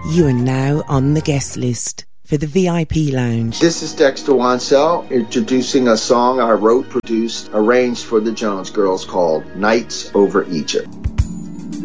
You are now on the guest list for the VIP Lounge. This is Dexter Wansell introducing a song I wrote, produced, arranged for the Jones Girls called Nights Over Egypt.